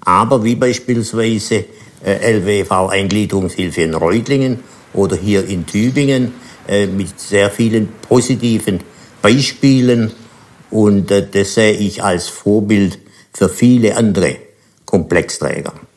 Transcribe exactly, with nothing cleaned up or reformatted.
aber wie beispielsweise äh, L W V-Eingliederungshilfe in Reutlingen oder hier in Tübingen äh, mit sehr vielen positiven Beispielen. Und äh, das sehe ich als Vorbild für viele andere Komplexträger.